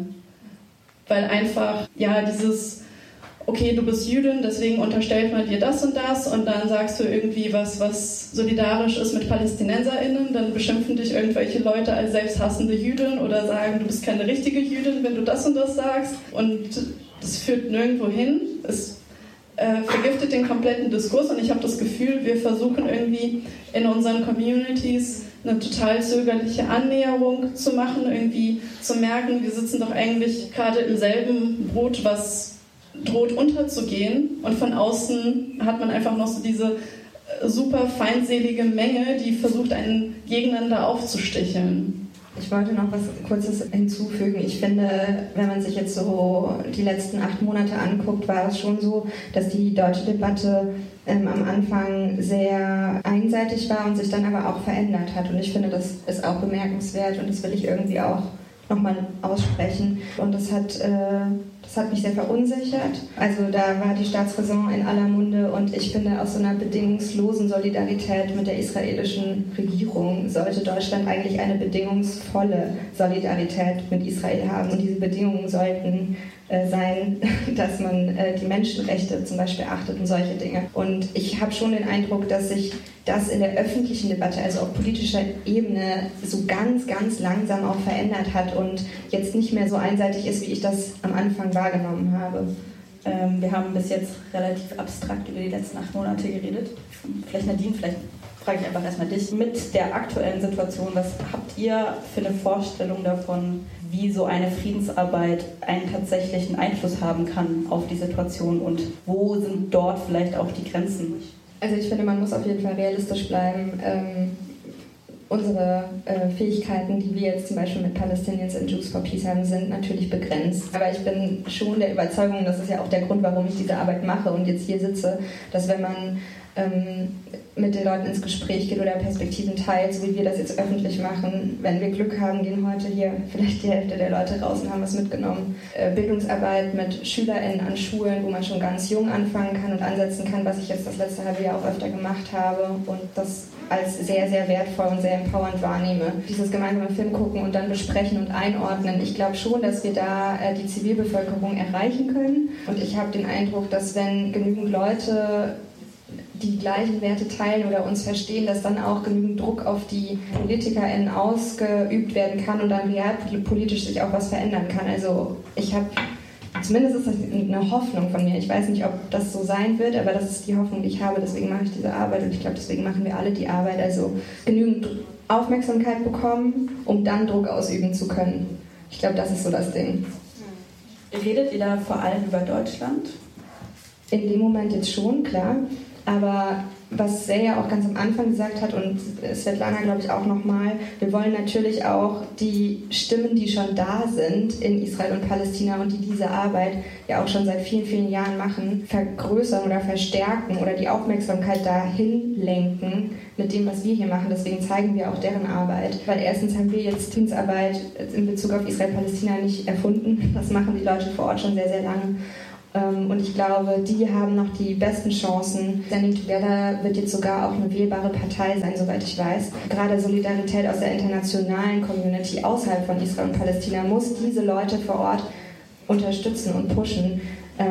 Weil einfach, ja, dieses okay, du bist Jüdin, deswegen unterstellt man dir das und das und dann sagst du irgendwie was, was solidarisch ist mit PalästinenserInnen, dann beschimpfen dich irgendwelche Leute als selbsthassende Jüdin oder sagen, du bist keine richtige Jüdin, wenn du das und das sagst und das führt nirgendwo hin. Es äh, vergiftet den kompletten Diskurs und ich habe das Gefühl, wir versuchen irgendwie in unseren Communities eine total zögerliche Annäherung zu machen, irgendwie zu merken, wir sitzen doch eigentlich gerade im selben Boot, was droht unterzugehen und von außen hat man einfach noch so diese super feindselige Menge, die versucht, einen gegeneinander aufzusticheln. Ich wollte noch was Kurzes hinzufügen. Ich finde, wenn man sich jetzt so die letzten acht Monate anguckt, war es schon so, dass die deutsche Debatte ähm, am Anfang sehr einseitig war und sich dann aber auch verändert hat. Und ich finde, das ist auch bemerkenswert und das will ich irgendwie auch nochmal aussprechen. Und das hat, äh, das hat mich sehr verunsichert. Also da war die Staatsräson in aller Munde und ich finde, aus so einer bedingungslosen Solidarität mit der israelischen Regierung sollte Deutschland eigentlich eine bedingungsvolle Solidarität mit Israel haben. Und diese Bedingungen sollten äh, sein, dass man äh, die Menschenrechte zum Beispiel achtet und solche Dinge. Und ich habe schon den Eindruck, dass sich das in der öffentlichen Debatte, also auf politischer Ebene, so ganz, ganz langsam auch verändert hat und jetzt nicht mehr so einseitig ist, wie ich das am Anfang wahrgenommen habe. Ähm, wir haben bis jetzt relativ abstrakt über die letzten acht Monate geredet. Vielleicht Nadine, vielleicht frage ich einfach erstmal dich. Mit der aktuellen Situation, was habt ihr für eine Vorstellung davon, wie so eine Friedensarbeit einen tatsächlichen Einfluss haben kann auf die Situation und wo sind dort vielleicht auch die Grenzen? Also ich finde, man muss auf jeden Fall realistisch bleiben. Ähm, unsere äh, Fähigkeiten, die wir jetzt zum Beispiel mit Palestinians and Jews for Peace haben, sind natürlich begrenzt. Aber ich bin schon der Überzeugung, das ist ja auch der Grund, warum ich diese Arbeit mache und jetzt hier sitze, dass wenn man ähm, mit den Leuten ins Gespräch geht oder Perspektiven teilt, so wie wir das jetzt öffentlich machen, wenn wir Glück haben, gehen heute hier vielleicht die Hälfte der Leute raus und haben was mitgenommen. Äh, Bildungsarbeit mit SchülerInnen an Schulen, wo man schon ganz jung anfangen kann und ansetzen kann, was ich jetzt das letzte halbe Jahr auch öfter gemacht habe und das als sehr, sehr wertvoll und sehr empowernd wahrnehme. Dieses gemeinsame Film gucken und dann besprechen und einordnen. Ich glaube schon, dass wir da äh, die Zivilbevölkerung erreichen können und ich habe den Eindruck, dass wenn genügend Leute die gleichen Werte teilen oder uns verstehen, dass dann auch genügend Druck auf die PolitikerInnen ausgeübt werden kann und dann realpolitisch sich auch was verändern kann. Also ich habe zumindest ist das eine Hoffnung von mir. Ich weiß nicht, ob das so sein wird, aber das ist die Hoffnung, die ich habe. Deswegen mache ich diese Arbeit und ich glaube, deswegen machen wir alle die Arbeit. Also genügend Aufmerksamkeit bekommen, um dann Druck ausüben zu können. Ich glaube, das ist so das Ding. Redet ihr da vor allem über Deutschland? In dem Moment jetzt schon, klar. Aber was Seja auch ganz am Anfang gesagt hat und Svetlana, glaube ich, auch nochmal, wir wollen natürlich auch die Stimmen, die schon da sind in Israel und Palästina und die diese Arbeit ja auch schon seit vielen, vielen Jahren machen, vergrößern oder verstärken oder die Aufmerksamkeit dahin lenken mit dem, was wir hier machen. Deswegen zeigen wir auch deren Arbeit. Weil erstens haben wir jetzt Friedensarbeit in Bezug auf Israel-Palästina nicht erfunden. Das machen die Leute vor Ort schon sehr, sehr lange. Und ich glaube, die haben noch die besten Chancen. Standing Together wird jetzt sogar auch eine wählbare Partei sein, soweit ich weiß. Gerade Solidarität aus der internationalen Community außerhalb von Israel und Palästina muss diese Leute vor Ort unterstützen und pushen,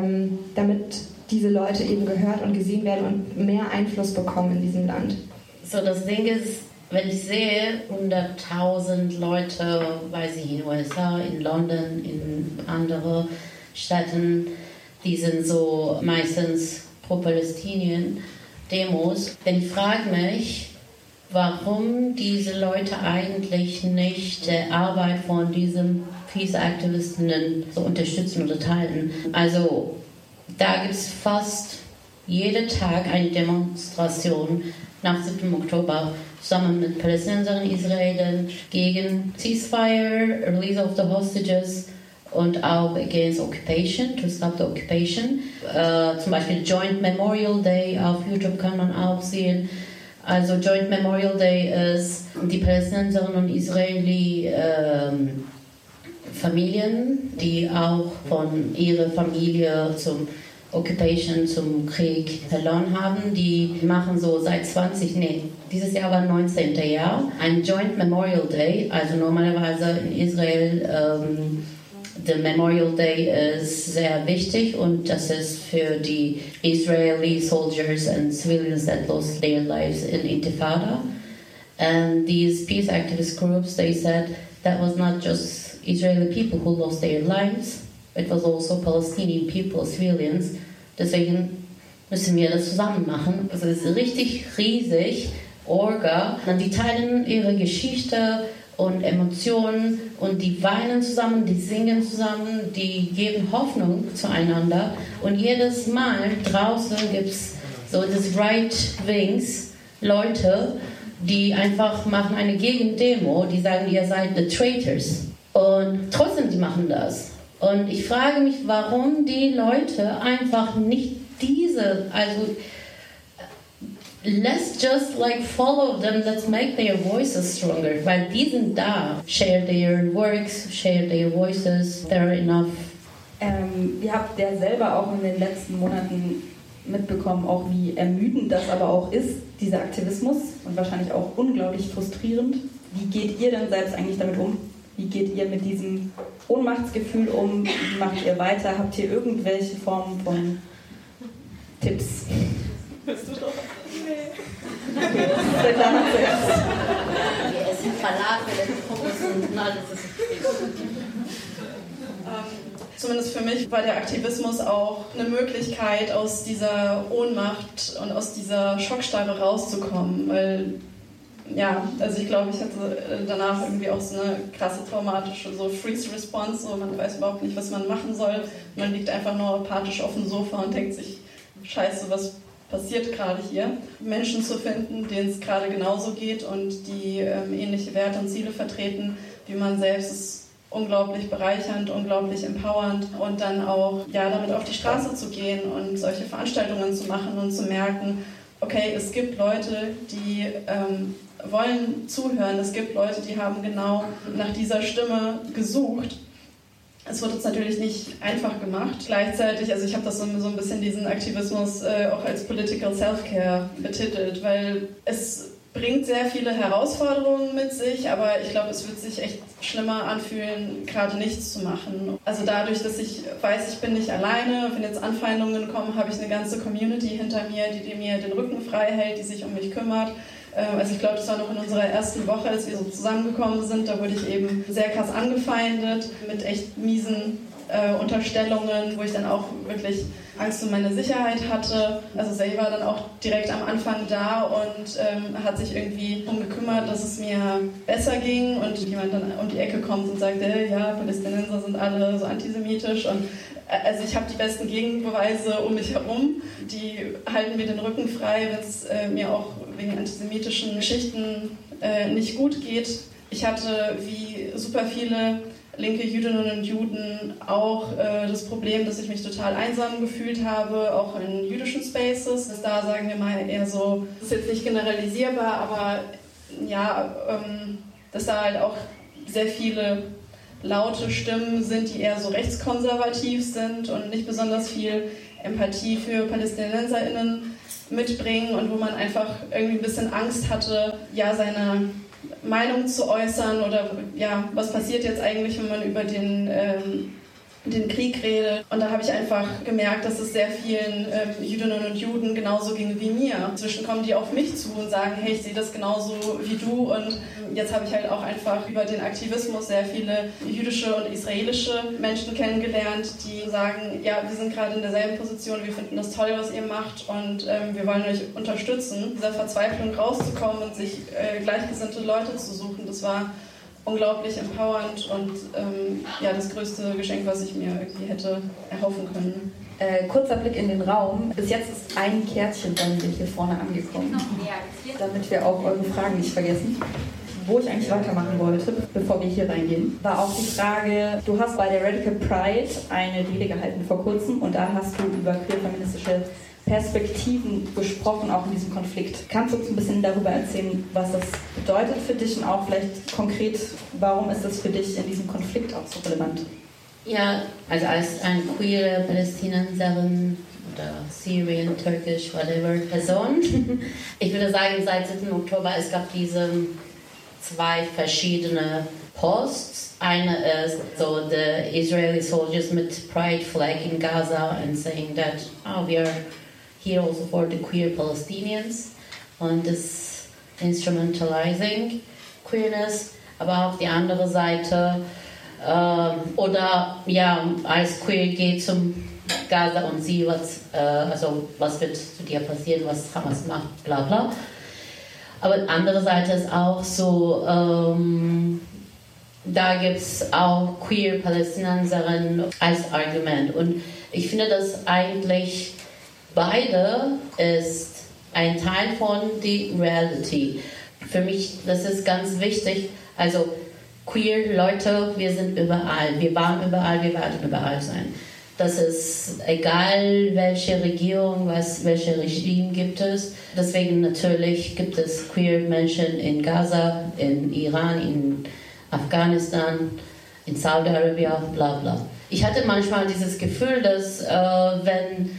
damit diese Leute eben gehört und gesehen werden und mehr Einfluss bekommen in diesem Land. So, das Ding ist, wenn ich sehe, hunderttausend Leute, weiß ich, in den U S A, in London, in anderen Städten, die sind so meistens pro-Palästinien Demos. Denn ich frage mich, warum diese Leute eigentlich nicht die Arbeit von diesen Peace-Aktivistinnen so unterstützen oder teilen. Also da gibt es fast jeden Tag eine Demonstration nach siebten Oktober zusammen mit Palästinensern und Israelern gegen Ceasefire, Release of the Hostages und auch against occupation, to stop the occupation. Uh, zum Beispiel Joint Memorial Day auf YouTube kann man auch sehen. Also Joint Memorial Day ist die Palästinenserinnen und Israeli ähm, Familien, die auch von ihrer Familie zum Occupation, zum Krieg verloren haben. Die machen so seit zwanzig, nee, dieses Jahr war neunzehnte Jahr, ein Joint Memorial Day. Also normalerweise in Israel ähm, der Memorial Day ist sehr wichtig und das ist für die Israeli soldiers and civilians that lost their lives in Intifada. And these peace activist groups, they said that was not just Israeli people who lost their lives, it was also Palestinian people, civilians. Deswegen müssen wir das zusammen machen. Also es ist richtig riesig, Orga. Und die teilen ihre Geschichte und Emotionen und die weinen zusammen, die singen zusammen, die geben Hoffnung zueinander. Und jedes Mal draußen gibt es so das Right Wings Leute, die einfach machen eine Gegendemo, die sagen, ihr seid the traitors. Und trotzdem, die machen das. Und ich frage mich, warum die Leute einfach nicht diese, also let's just like follow them, let's make their voices stronger, weil die sind da. Share their works, share their voices, they're enough. Ähm, ihr habt ja selber auch in den letzten Monaten mitbekommen, auch wie ermüdend das aber auch ist, dieser Aktivismus, und wahrscheinlich auch unglaublich frustrierend. Wie geht ihr denn selbst eigentlich damit um? Wie geht ihr mit diesem Ohnmachtsgefühl um? Wie macht ihr weiter? Habt ihr irgendwelche Formen von Tipps? Willst du doch? Nee. Okay, Svetlana zuerst. Wir essen Falafel, Pommes und alles ist Zumindest für mich war der Aktivismus auch eine Möglichkeit, aus dieser Ohnmacht und aus dieser Schockstarre rauszukommen, weil ja, also ich glaube, ich hatte danach irgendwie auch so eine krasse traumatische so Freeze-Response, so man weiß überhaupt nicht, was man machen soll. Man liegt einfach nur apathisch auf dem Sofa und denkt sich, scheiße, was passiert gerade hier? Menschen zu finden, denen es gerade genauso geht und die ähm, ähnliche Werte und Ziele vertreten wie man selbst, ist unglaublich bereichernd, unglaublich empowernd und dann auch ja, damit auf die Straße zu gehen und solche Veranstaltungen zu machen und zu merken, okay, es gibt Leute, die ähm, wollen zuhören, es gibt Leute, die haben genau nach dieser Stimme gesucht. Es wird uns natürlich nicht einfach gemacht. Gleichzeitig, also ich habe das so, so ein bisschen diesen Aktivismus äh, auch als Political Self-Care betitelt, weil es bringt sehr viele Herausforderungen mit sich, aber ich glaube, es wird sich echt schlimmer anfühlen, gerade nichts zu machen. Also dadurch, dass ich weiß, ich bin nicht alleine, wenn jetzt Anfeindungen kommen, habe ich eine ganze Community hinter mir, die, die mir den Rücken frei hält, die sich um mich kümmert. Also ich glaube, das war noch in unserer ersten Woche, als wir so zusammengekommen sind, da wurde ich eben sehr krass angefeindet mit echt miesen äh, Unterstellungen, wo ich dann auch wirklich Angst um meine Sicherheit hatte. Also Say war dann auch direkt am Anfang da und ähm, hat sich irgendwie darum gekümmert, dass es mir besser ging und jemand dann um die Ecke kommt und sagt, hey, ja, Palästinenser sind alle so antisemitisch und also ich habe die besten Gegenbeweise um mich herum, die halten mir den Rücken frei, wenn es äh, mir auch wegen antisemitischen Geschichten äh, nicht gut geht. Ich hatte wie super viele linke Jüdinnen und Juden auch äh, das Problem, dass ich mich total einsam gefühlt habe, auch in jüdischen Spaces. Das da sagen wir mal eher so, das ist jetzt nicht generalisierbar, aber ja, ähm, dass da halt auch sehr viele laute Stimmen sind, die eher so rechtskonservativ sind und nicht besonders viel Empathie für PalästinenserInnen mitbringen und wo man einfach irgendwie ein bisschen Angst hatte, ja, seine Meinung zu äußern oder ja, was passiert jetzt eigentlich, wenn man über den, ähm, den Krieg redet. Und da habe ich einfach gemerkt, dass es sehr vielen ähm, Jüdinnen und Juden genauso ging wie mir. Inzwischen kommen die auf mich zu und sagen, hey, ich sehe das genauso wie du. Und jetzt habe ich halt auch einfach über den Aktivismus sehr viele jüdische und israelische Menschen kennengelernt, die sagen, ja, wir sind gerade in derselben Position, wir finden das toll, was ihr macht und ähm, wir wollen euch unterstützen. Dieser Verzweiflung rauszukommen und sich äh, gleichgesinnte Leute zu suchen, das war unglaublich empowernd und ähm, ja, das größte Geschenk, was ich mir irgendwie hätte erhoffen können. Äh, kurzer Blick in den Raum. Bis jetzt ist ein Kärtchen dann hier vorne angekommen, damit wir auch eure Fragen nicht vergessen. Wo ich eigentlich weitermachen wollte, bevor wir hier reingehen, war auch die Frage, du hast bei der Radical Pride eine Rede gehalten vor kurzem und da hast du über queer-feministische Perspektiven gesprochen, auch in diesem Konflikt. Kannst du uns ein bisschen darüber erzählen, was das bedeutet für dich und auch vielleicht konkret, warum ist das für dich in diesem Konflikt auch so relevant? Ja, also als eine queere Palästinenserin oder Syrian, Turkish, whatever Person, ich würde sagen, seit siebten Oktober, es gab diese zwei verschiedene Posts. Eine ist so the Israeli soldiers mit pride flag in Gaza and saying that, oh, we are here also for the queer Palestinians und this instrumentalizing queerness, aber auf die andere Seite äh, oder ja, als queer geht zum Gaza und sie, was, äh, also was wird zu dir passieren, was Hamas macht, bla bla. Aber die andere Seite ist auch so, ähm, da gibt es auch queer Palästinenserinnen als Argument. Und ich finde, dass eigentlich beide ist ein Teil von der Reality. Für mich, das ist ganz wichtig. Also queer Leute, wir sind überall. Wir waren überall, wir werden überall sein. Das ist egal, welche Regierung, was, welche Regime gibt es. Deswegen natürlich gibt es queer Menschen in Gaza, in Iran, in Afghanistan, in Saudi-Arabien, bla bla. Ich hatte manchmal dieses Gefühl, dass äh, wenn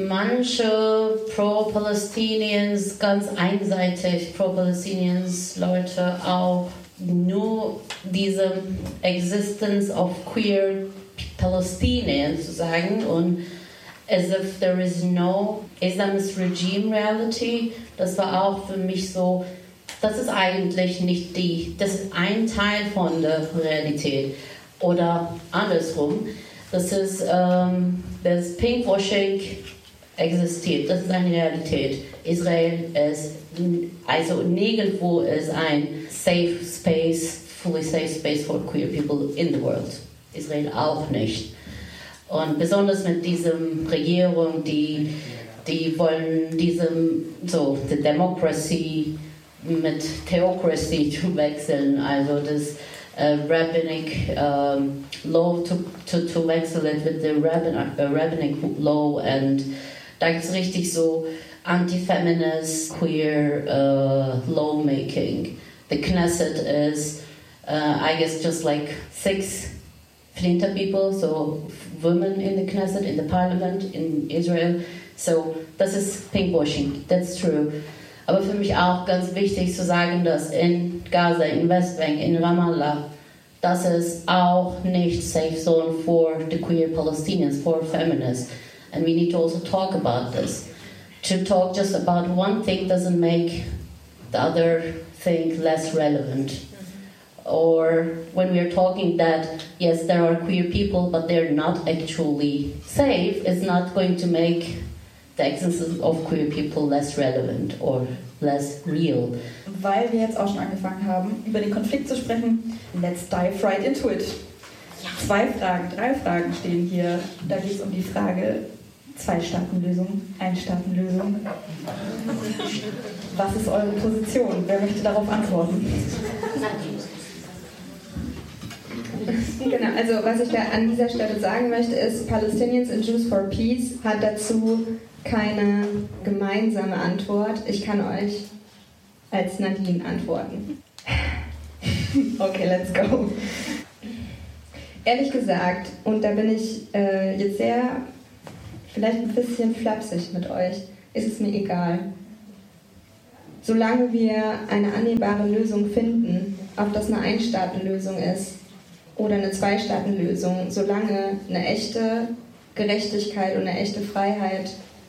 manche Pro-Palestinians, ganz einseitig Pro-Palestinians Leute auch nur diese Existence of queer Palestinians zu sagen und as if there is no Islamist regime reality, das war auch für mich so, das ist eigentlich nicht die, das ist ein Teil von der Realität oder andersrum, das ist, ähm, das Pinkwashing existiert, das ist eine Realität. Israel ist, also nirgendwo ist ein safe space, fully safe space for queer people in the world. Israel auch nicht. Und besonders mit diesem Regierung, die, die wollen diesem, so, die Democracy mit Theocracy zu wechseln, also das uh, Rabbinic um, Law zu, zu, zu wechseln mit dem Rabbin, uh, Rabbinic Law und da gibt es richtig so anti-feminist, queer uh, lawmaking. The Knesset is, uh, I guess, just like six Flinter people, so women in the Knesset, in the parliament, in Israel. So, das ist Pinkwashing, that's true. Aber für mich auch ganz wichtig zu sagen, dass in Gaza, in Westbank, in Ramallah, das ist auch nicht safe zone for the queer Palestinians, for feminists. And we need to also talk about this. To talk just about one thing doesn't make the other thing less relevant. or when we are talking that yes, there are queer people, but they're not actually safe, is not going to make the existence of queer people less relevant or less real. Weil wir jetzt auch schon angefangen haben, über den Konflikt zu sprechen, let's dive right into it. Ja. Zwei Fragen, drei Fragen stehen hier. Da geht es um die Frage Zwei-Staaten-Lösung, Ein-Staaten-Lösung. Was ist eure Position? Wer möchte darauf antworten? Genau, also was ich da an dieser Stelle sagen möchte, ist, Palestinians and Jews for Peace hat dazu keine gemeinsame Antwort. Ich kann euch als Nadine antworten. Okay, let's go. Ehrlich gesagt, und da bin ich äh, jetzt sehr, vielleicht ein bisschen flapsig mit euch, ist es mir egal. Solange wir eine annehmbare Lösung finden, ob das eine Ein-Staaten-Lösung ist oder eine Zwei-Staaten-Lösung, solange eine echte Gerechtigkeit und eine echte Freiheit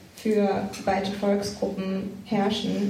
für beide Volksgruppen herrschen,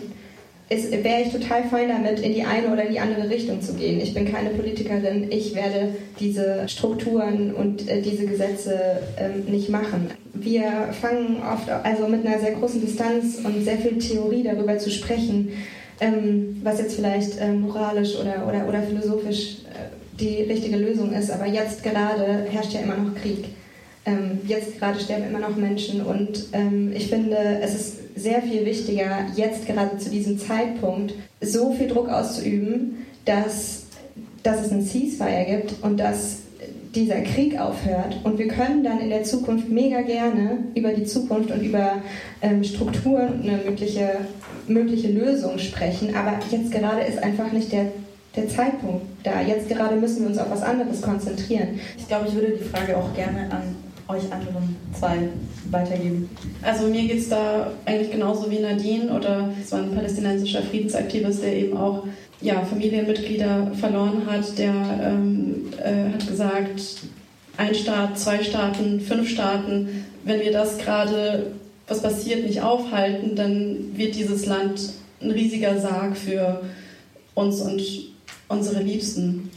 wäre ich total fein damit, in die eine oder in die andere Richtung zu gehen. Ich bin keine Politikerin, ich werde diese Strukturen und äh, diese Gesetze ähm, nicht machen. Wir fangen oft also mit einer sehr großen Distanz und sehr viel Theorie darüber zu sprechen, ähm, was jetzt vielleicht äh, moralisch oder, oder, oder philosophisch äh, die richtige Lösung ist, aber jetzt gerade herrscht ja immer noch Krieg. Ähm, jetzt gerade sterben immer noch Menschen und ähm, ich finde, es ist sehr viel wichtiger, jetzt gerade zu diesem Zeitpunkt so viel Druck auszuüben, dass, dass es einen Ceasefire gibt und dass dieser Krieg aufhört. Und wir können dann in der Zukunft mega gerne über die Zukunft und über ähm, Strukturen und eine mögliche, mögliche Lösung sprechen, aber jetzt gerade ist einfach nicht der der Zeitpunkt da. Jetzt gerade müssen wir uns auf was anderes konzentrieren. Ich glaube, ich würde die Frage auch gerne an euch anderen zwei weitergeben. Also mir geht es da eigentlich genauso wie Nadine, oder es war ein palästinensischer Friedensaktivist, der eben auch ja, Familienmitglieder verloren hat, der ähm, äh, hat gesagt, ein Staat, zwei Staaten, fünf Staaten, wenn wir das gerade, was passiert, nicht aufhalten, dann wird dieses Land ein riesiger Sarg für uns und unsere Liebsten.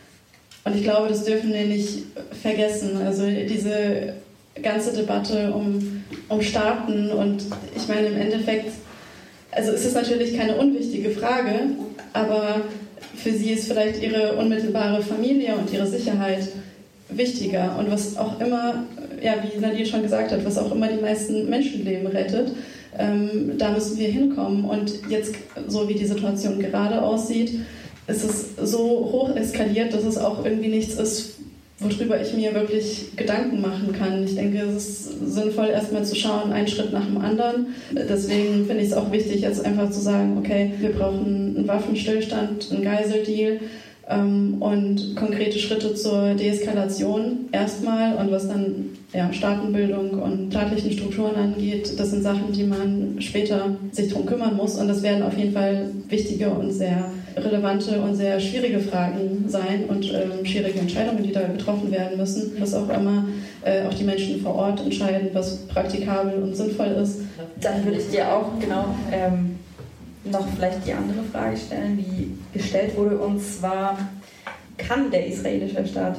Und ich glaube, das dürfen wir nicht vergessen. Also diese ganze Debatte um, um Staaten, und ich meine im Endeffekt, also es ist natürlich keine unwichtige Frage, aber für sie ist vielleicht ihre unmittelbare Familie und ihre Sicherheit wichtiger. Und was auch immer, ja, wie Nadine schon gesagt hat, was auch immer die meisten Menschenleben rettet, ähm, da müssen wir hinkommen. Und jetzt, so wie die Situation gerade aussieht, ist es so hoch eskaliert, dass es auch irgendwie nichts ist, worüber ich mir wirklich Gedanken machen kann. Ich denke, es ist sinnvoll, erstmal zu schauen, einen Schritt nach dem anderen. Deswegen finde ich es auch wichtig, jetzt einfach zu sagen, okay, wir brauchen einen Waffenstillstand, einen Geiseldeal ähm, und konkrete Schritte zur Deeskalation erstmal. Und was dann ja, Staatenbildung und staatlichen Strukturen angeht, das sind Sachen, die man später sich darum kümmern muss. Und das werden auf jeden Fall wichtige und sehr relevante und sehr schwierige Fragen sein und ähm, schwierige Entscheidungen, die da getroffen werden müssen. Was auch immer äh, auch die Menschen vor Ort entscheiden, was praktikabel und sinnvoll ist. Dann würde ich dir auch genau ähm, noch vielleicht die andere Frage stellen, die gestellt wurde, und zwar: Kann der israelische Staat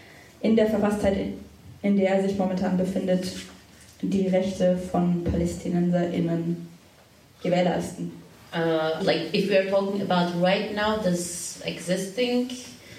in der Verfasstheit, in der er sich momentan befindet, die Rechte von PalästinenserInnen gewährleisten? Uh, like if we are talking about right now, this existing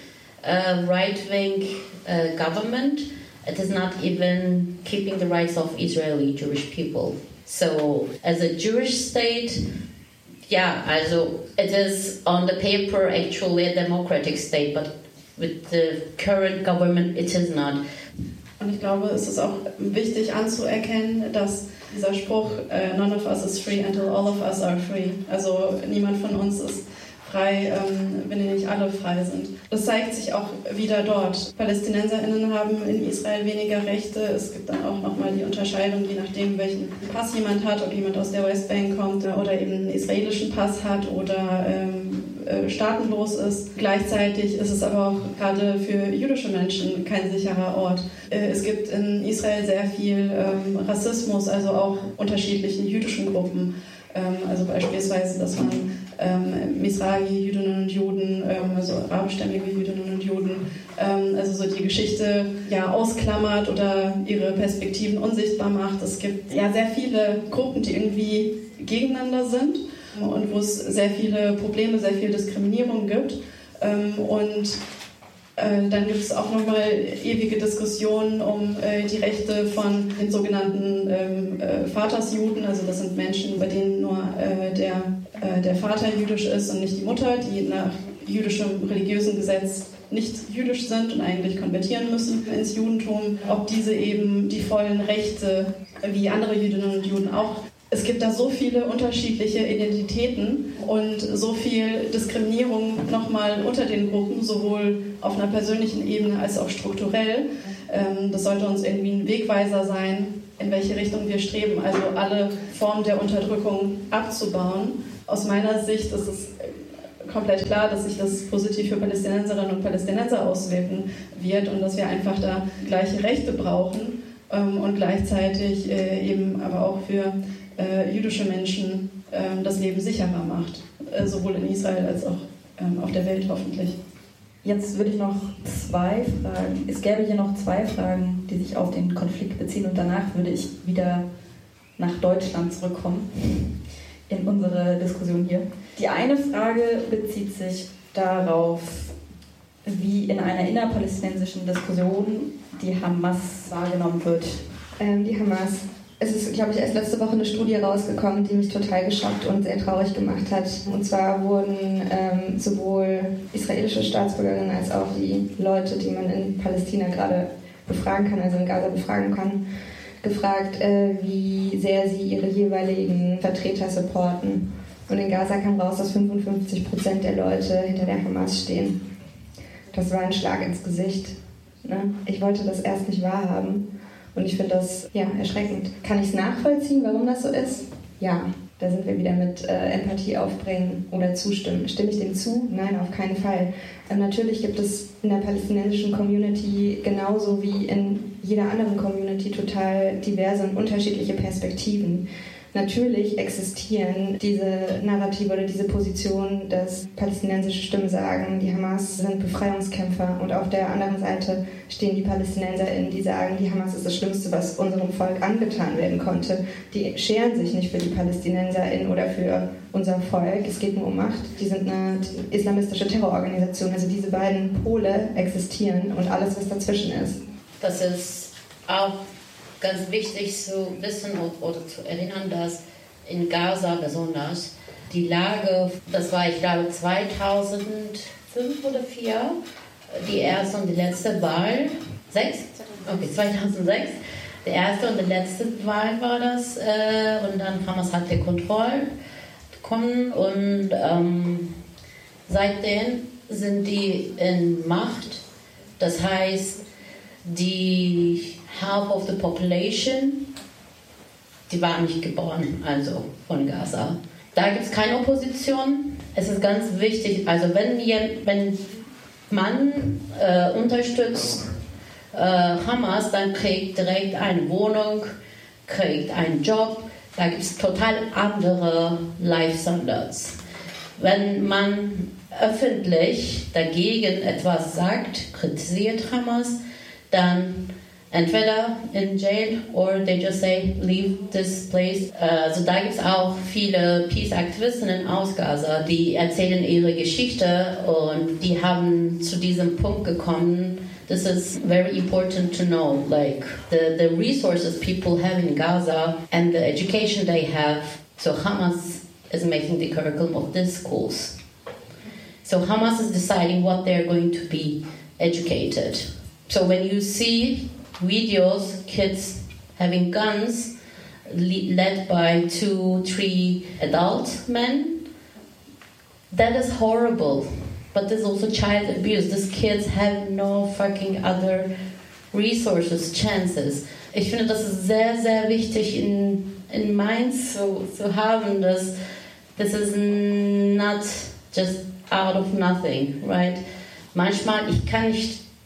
uh, right-wing uh, government, it is not even keeping the rights of Israeli Jewish people. So as a Jewish state, yeah, also it is on the paper actually a democratic state, but with the current government it is not. Und ich glaube, es ist auch wichtig anzuerkennen, dass dieser Spruch, uh, none of us is free until all of us are free. Also niemand von uns ist frei, ähm, wenn nicht alle frei sind. Das zeigt sich auch wieder dort. PalästinenserInnen haben in Israel weniger Rechte. Es gibt dann auch nochmal die Unterscheidung, je nachdem, welchen Pass jemand hat, ob jemand aus der Westbank kommt oder eben einen israelischen Pass hat oder ähm, äh, staatenlos ist. Gleichzeitig ist es aber auch gerade für jüdische Menschen kein sicherer Ort. Äh, es gibt in Israel sehr viel ähm, Rassismus, also auch unterschiedlichen jüdischen Gruppen. Ähm, also beispielsweise, dass man ähm, Mizrahi, Jüdinnen und Juden, ähm, also arabischstämmige Jüdinnen und Juden, ähm, also so die Geschichte ja ausklammert oder ihre Perspektiven unsichtbar macht. Es gibt ja sehr viele Gruppen, die irgendwie gegeneinander sind und wo es sehr viele Probleme, sehr viel Diskriminierung gibt. Ähm, und äh, dann gibt es auch nochmal ewige Diskussionen um äh, die Rechte von den sogenannten ähm, äh, Vatersjuden, also das sind Menschen, bei denen nur äh, der, äh, der Vater jüdisch ist und nicht die Mutter, die nach jüdischem religiösen Gesetz nicht jüdisch sind und eigentlich konvertieren müssen ins Judentum, ob diese eben die vollen Rechte wie andere Jüdinnen und Juden auch. Es gibt da so viele unterschiedliche Identitäten und so viel Diskriminierung nochmal unter den Gruppen, sowohl auf einer persönlichen Ebene als auch strukturell. Das sollte uns irgendwie ein Wegweiser sein, in welche Richtung wir streben, also alle Formen der Unterdrückung abzubauen. Aus meiner Sicht ist es komplett klar, dass sich das positiv für Palästinenserinnen und Palästinenser auswirken wird und dass wir einfach da gleiche Rechte brauchen und gleichzeitig eben aber auch für Äh, jüdische Menschen äh, das Leben sicherer macht, äh, sowohl in Israel als auch ähm, auf der Welt hoffentlich. Jetzt würde ich noch zwei Fragen, es gäbe hier noch zwei Fragen, die sich auf den Konflikt beziehen und danach würde ich wieder nach Deutschland zurückkommen, in unsere Diskussion hier. Die eine Frage bezieht sich darauf, wie in einer innerpalästinensischen Diskussion die Hamas wahrgenommen wird. Ähm, die Hamas. Es ist, glaube ich, erst letzte Woche eine Studie rausgekommen, die mich total geschockt und sehr traurig gemacht hat. Und zwar wurden ähm, sowohl israelische Staatsbürgerinnen als auch die Leute, die man in Palästina gerade befragen kann, also in Gaza befragen kann, gefragt, äh, wie sehr sie ihre jeweiligen Vertreter supporten. Und in Gaza kam raus, dass fünfundfünfzig Prozent der Leute hinter der Hamas stehen. Das war ein Schlag ins Gesicht. Ne? Ich wollte das erst nicht wahrhaben. Und ich finde das ja, erschreckend. Kann ich es nachvollziehen, warum das so ist? Ja, da sind wir wieder mit äh, Empathie aufbringen oder zustimmen. Stimme ich dem zu? Nein, auf keinen Fall. Ähm, natürlich gibt es in der palästinensischen Community genauso wie in jeder anderen Community total diverse und unterschiedliche Perspektiven. Natürlich existieren diese Narrative oder diese Positionen, dass palästinensische Stimmen sagen, die Hamas sind Befreiungskämpfer und auf der anderen Seite stehen die PalästinenserInnen, die sagen, die Hamas ist das Schlimmste, was unserem Volk angetan werden konnte. Die scheren sich nicht für die PalästinenserInnen oder für unser Volk, es geht nur um Macht. Die sind eine islamistische Terrororganisation, also diese beiden Pole existieren und alles, was dazwischen ist. Das ist auch ganz wichtig zu wissen oder zu erinnern, dass in Gaza besonders die Lage, das war ich glaube zweitausendfünf oder zweitausendvier, die erste und die letzte Wahl, sechs? Okay, zweitausendsechs, die erste und die letzte Wahl war das äh, und dann Hamas hat die Kontrolle bekommen und ähm, seitdem sind die in Macht, das heißt, die half of the population, die waren nicht geboren, also von Gaza. Da gibt es keine Opposition. Es ist ganz wichtig, also wenn, wenn man äh, unterstützt äh, Hamas, dann kriegt direkt eine Wohnung, kriegt einen Job. Da gibt es total andere Life Standards. Wenn man öffentlich dagegen etwas sagt, kritisiert Hamas, dann entweder in jail or they just say, leave this place. Also da gibt es auch viele Peace-Aktivistinnen aus Gaza, die erzählen ihre Geschichte und die haben zu diesem Punkt gekommen. This is very important to know, like the, the resources people have in Gaza and the education they have. So Hamas is making the curriculum of these schools. So Hamas is deciding what they're going to be educated. So when you see videos, kids having guns led by two, three adult men, that is horrible. But there's also child abuse. These kids have no fucking other resources, chances. Ich finde, das ist sehr, sehr wichtig in, in Mainz zu, zu haben, dass this is not just out of nothing, right? Manchmal, ich kann nicht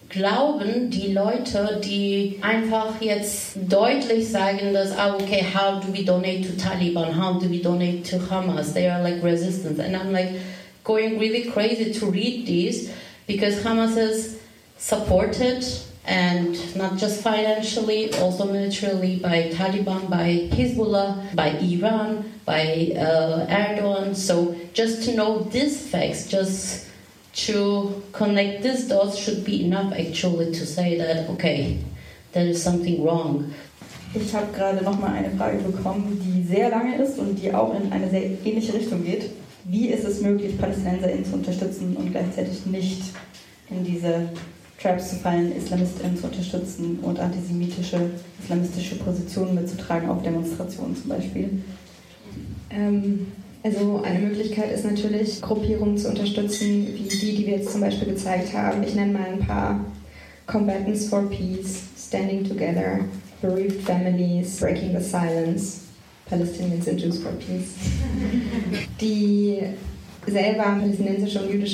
glauben die Leute, die einfach jetzt deutlich sagen, dass, ah, okay, how do we donate to Taliban, how do we donate to Hamas, they are like resistance. And I'm like going really crazy to read these because Hamas is supported and not just financially, also militarily by Taliban, by Hezbollah, by Iran, by uh, Erdogan. So just to know these facts, just to connect these dots should be enough actually to say that, okay, there is something wrong. Ich habe gerade nochmal eine Frage bekommen, die sehr lange ist und die auch in eine sehr ähnliche Richtung geht. Wie ist es möglich, PalästinenserInnen zu unterstützen und gleichzeitig nicht in diese Traps zu fallen, IslamistInnen zu unterstützen und antisemitische, islamistische Positionen mitzutragen auf Demonstrationen zum Beispiel? Ähm, also eine Möglichkeit ist natürlich, Gruppierungen zu unterstützen, wie die, die wir jetzt zum Beispiel gezeigt haben. Ich nenne mal ein paar: Combatants for Peace, Standing Together, Bereaved Families, Breaking the Silence, Palestinians and Jews for Peace. Die selber palästinensische und jüdische